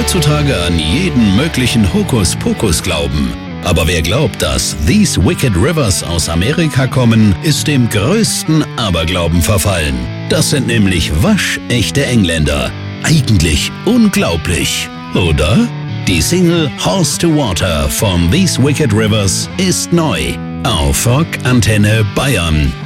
heutzutage an jeden möglichen Hokuspokus glauben. Aber wer glaubt, dass These Wicked Rivers aus Amerika kommen, ist dem größten Aberglauben verfallen. Das sind nämlich waschechte Engländer. Eigentlich unglaublich, oder? Die Single Horse to Water von These Wicked Rivers ist neu auf Rock Antenne Bayern.